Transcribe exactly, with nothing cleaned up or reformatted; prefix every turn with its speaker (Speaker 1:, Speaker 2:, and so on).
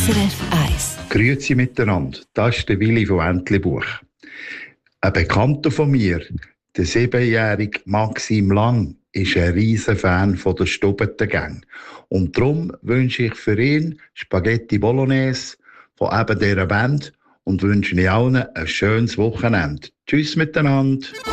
Speaker 1: S R F eins.
Speaker 2: Grüezi miteinander, das ist der Willi von Entlebuch. Ein Bekannter von mir, der siebenjährige Maxim Lang, ist ein riesen Fan von der Stubbentengang. Und darum wünsche ich für ihn Spaghetti Bolognese von eben dieser Band und wünsche Ihnen allen ein schönes Wochenende. Tschüss miteinander.